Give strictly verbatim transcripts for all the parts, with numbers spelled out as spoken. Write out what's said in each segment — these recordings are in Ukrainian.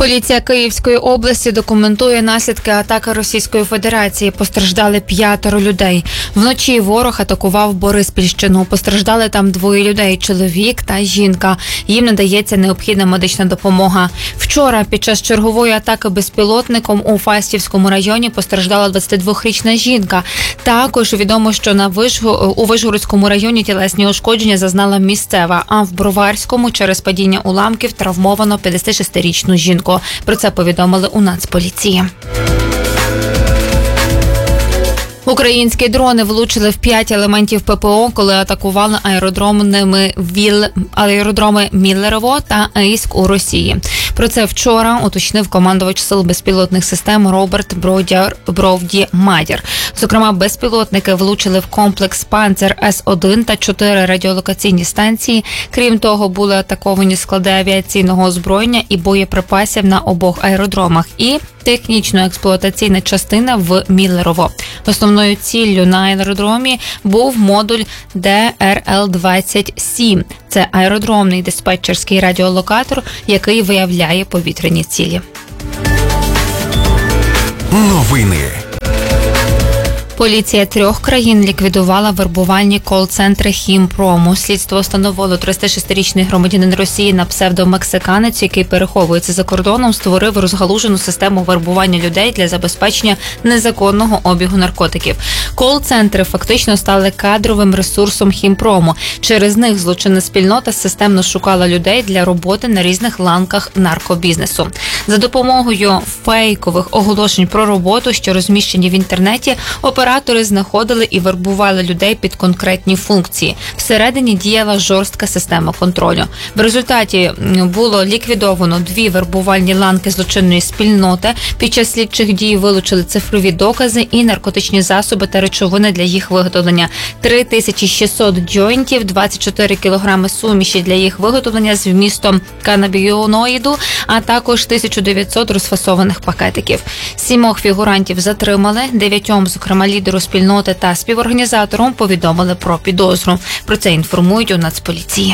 Поліція Київської області документує наслідки атаки Російської Федерації. Постраждали п'ятеро людей. Вночі ворог атакував Бориспільщину. Постраждали там двоє людей – чоловік та жінка. Їм надається необхідна медична допомога. Вчора під час чергової атаки безпілотником у Фастівському районі постраждала двадцятидвохрічна жінка. Також відомо, що на Вишгу... у Вишгородському районі тілесні ушкодження зазнала місцева, а в Броварському через падіння уламків травмовано п'ятдесятишестирічну жінку. Про це повідомили у Нацполіції. Українські дрони влучили в п'ять елементів ППО, коли атакували аеродромами Віл... аеродроми Міллерово та Ейськ у Росії. Про це вчора уточнив командувач сил безпілотних систем Роберт Бродяр... Бровді-Мадір. Зокрема, безпілотники влучили в комплекс «Панцер С один» та чотири радіолокаційні станції. Крім того, були атаковані склади авіаційного озброєння і боєприпасів на обох аеродромах і технічно-експлуатаційна частина в Міллерово. Основною ціллю на аеродромі був модуль Д Р Л двадцять сім. Це аеродромний диспетчерський радіолокатор, який виявляє повітряні цілі. Новини. Поліція трьох країн ліквідувала вербувальні кол-центри Хімпрому. Слідство встановило тридцятишестирічний громадянин Росії на псевдомексиканець, який переховується за кордоном, створив розгалужену систему вербування людей для забезпечення незаконного обігу наркотиків. Кол-центри фактично стали кадровим ресурсом Хімпрому. Через них злочинна спільнота системно шукала людей для роботи на різних ланках наркобізнесу. За допомогою фейкових оголошень про роботу, що розміщені в інтернеті, оператори Оператори знаходили і вербували людей під конкретні функції. Всередині діяла жорстка система контролю. В результаті було ліквідовано дві вербувальні ланки злочинної спільноти. Під час слідчих дій вилучили цифрові докази і наркотичні засоби та речовини для їх виготовлення. три тисячі шістсот джойнтів, двадцять чотири кілограми суміші для їх виготовлення з вмістом канабіноїду, а також тисяча дев'ятсот розфасованих пакетиків. Сімох фігурантів затримали, дев'ятьом, зокрема, лідеру спільноти та співорганізаторам повідомили про підозру. Про це інформують у Нацполіції.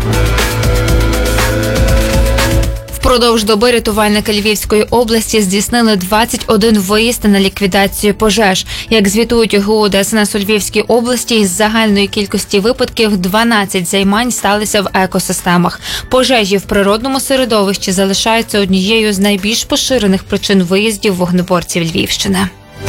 Впродовж доби рятувальники Львівської області здійснили двадцять один виїзд на ліквідацію пожеж. Як звітують ГУ Д С Н С у Львівській області, із загальної кількості випадків дванадцять займань сталися в екосистемах. Пожежі в природному середовищі залишаються однією з найбільш поширених причин виїздів вогнеборців Львівщини.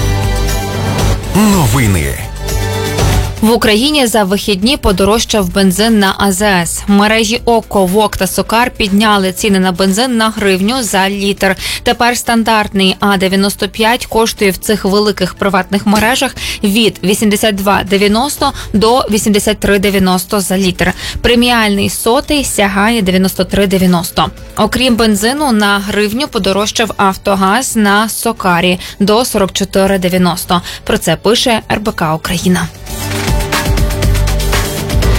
Новини. В Україні за вихідні подорожчав бензин на А З С. Мережі ОККО, ВОК та Сокар підняли ціни на бензин на гривню за літр. Тепер стандартний А дев'яносто п'ять коштує в цих великих приватних мережах від вісімдесят два дев'яносто до вісімдесят три дев'яносто за літр. Преміальний сотий сягає дев'яносто три дев'яносто. Окрім бензину, на гривню подорожчав Автогаз на Сокарі до сорок чотири дев'яносто. Про це пише Р Б К Україна.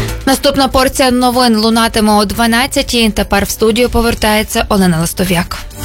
Наступна порція новин лунатиме о дванадцятій. Тепер в студію повертається Олена Листов'як.